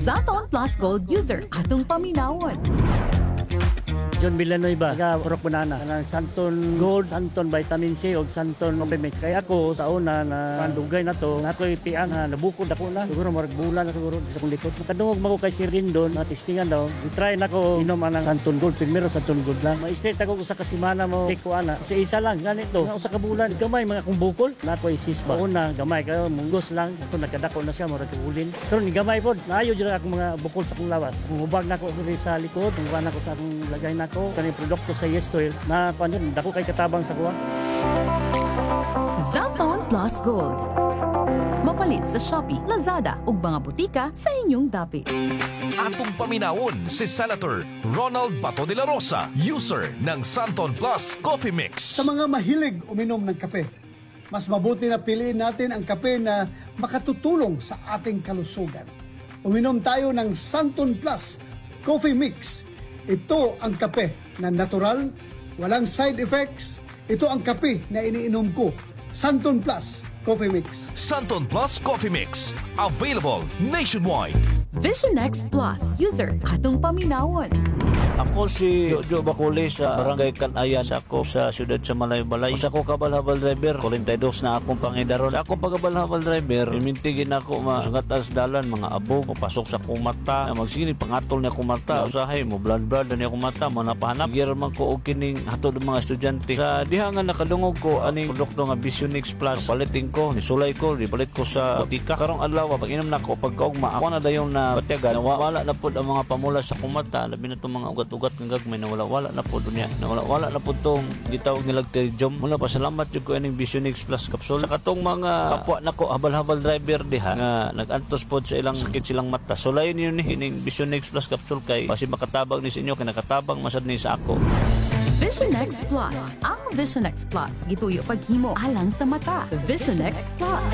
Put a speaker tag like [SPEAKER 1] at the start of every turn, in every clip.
[SPEAKER 1] Santon Plus Gold user atong paminawon.
[SPEAKER 2] John Villanueva, taga Purok Banana, ng Santon Gold, Santon Vitamin C o Santon Opimix. Kaya ako sa una na pandugay na to, nato'y tiang na nabukod ako na. Siguro marag bulan na siguro sa kong likod. Nakadungog mo ko kay Sir Rindon, na testingan daw. I-try na ko inom ang Santon Gold. Primero Santon Gold lang. Ma-straight ako sa kasimana mo. Take ko ana. Kasi isa lang, ganito. Sa kabulan, gamay mga kong bukol. Nato ay sisba. Una, gamay. Kaya munggos lang. Ako nagkadako na siya, marag ulin. Pero ni gamay po, naayo dyan ako mga bukol sa kong lawas. Kung hubag na ako sa likod, kung na ako sa akong lagay na ako, kani produkto sa Yes Oil na panon dako kay katabang sa kuha.
[SPEAKER 1] Santon Plus Gold. Mapalit sa Shopee, Lazada ug mga butika sa inyong dapit.
[SPEAKER 3] Atong paminawon si Senator Ronald Bato de la Rosa, user ng Santon Plus Coffee Mix.
[SPEAKER 4] Sa mga mahilig uminom ng kape, mas mabuti na piliin natin ang kape na makatutulong sa ating kalusugan. Uminom tayo ng Santon Plus Coffee Mix. Ito ang kape na natural, walang side effects. Ito ang kape na iniinom ko. Santon Plus Coffee Mix.
[SPEAKER 3] Santon Plus Coffee Mix, available nationwide.
[SPEAKER 1] Vision X Plus user atong paminawon.
[SPEAKER 5] Ako si Jojo Bacoli sa Barangay Kanayan sa ako sa siyudad sa Malay-Balay. Sa ako kabal-habal driver, 42 na akong pangidaron. Sa ako pagkabal-habal driver, imintigin ako masungat as dalan, mga abog, pasok sa akong mata. Magsige pangatol niya akong mata. Usahay mo, blood niya akong mata, manapahanap. Giraman ko og kining hatod ng mga estudyante. Sa dihangan nakadungog ko, aning produkto nga Visionix Plus. Palitin ko, nisulay ko, ipalit ko sa butika. Karong adlaw, pag inom na ko, pagkaugma, ako na dayon na batyagan. Wala na po ang mga pamula sa akong mata. Labi na itong mga ugat-ugat ng gagmay na wala na po dunya. Wala na po itong gitawag nilag terjom. Mula pa salamat yung ko ining Visionix Plus capsule. Sa katong mga kapwa na ko, habal-habal driver diha nga nag-antos po sa ilang sakit silang mata. So layon yun ining Visionix Plus capsule kay kasi makatabang ni sa inyo, kay nakatabang masad ni sa ako.
[SPEAKER 1] Vision X Plus. Ang Vision X Plus gituyo paghimo alang sa mata. Vision X Plus.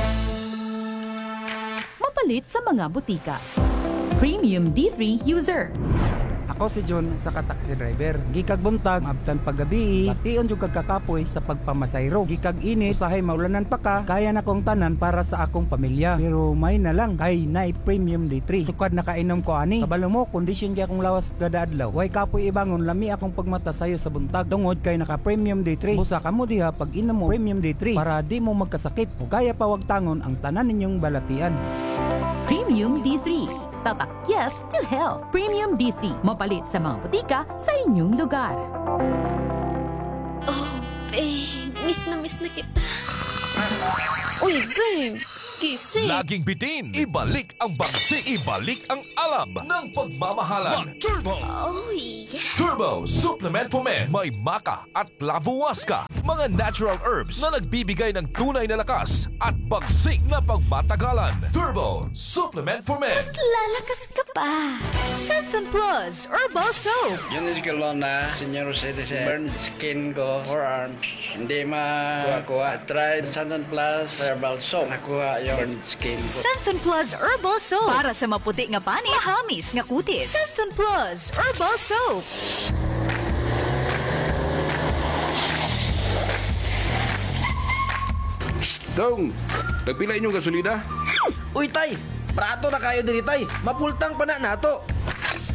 [SPEAKER 1] Mapalit sa mga butika. Premium D3 user.
[SPEAKER 6] Ako si John sa taxi driver. Gikag buntag, abtan paggabi, bation jud kag kakapoy sa pagpamasayro. Gikag init, usahay maulanan pa ka, kaya na kong tanan para sa akong pamilya. Pero may na lang, kay naay premium D3. Sukad na kainom ko ani. Kabalo mo, kondisyon kay akong lawas kada adlaw. Way kapoy ibangon, lami akong pagmata sayo sa buntag. Tungod kay naka premium D3. Busa ka mo diha pag inom mo premium D3 para di mo magkasakit. O kaya pa wag tangon ang tanan ninyong balatian.
[SPEAKER 1] Premium D3. Tatak yes to health. Premium D3. Mapalit sa mga butika sa inyong lugar.
[SPEAKER 7] Oh, babe. Miss na kita. Uy, babe. Gising.
[SPEAKER 3] Laging bitin, ibalik ang bangsi, ibalik ang alab ng pagmamahalan. Turbo!
[SPEAKER 7] Oh, yes.
[SPEAKER 3] Turbo Supplement for Men. May maca at lavuasca. Mga natural herbs na nagbibigay ng tunay na lakas at bagsik na pagmatagalan. Turbo Supplement for Men.
[SPEAKER 7] Mas lalakas ka pa.
[SPEAKER 1] Santon Plus Herbal Soap.
[SPEAKER 8] Yun is kalon na senior citizen. Burn skin ko, forearms. Hindi makuha. Try Santon Plus Herbal Soap. Nakuha yung burn skin ko.
[SPEAKER 1] Santon Plus Herbal Soap. Para sa maputi nga pani, mahamis nga kutis. Santon Plus Herbal Soap.
[SPEAKER 9] Dong, nagpila inyong gasolina?
[SPEAKER 10] Uy, tay! Prato na kayo diri, tay! Mapultang pa na nato!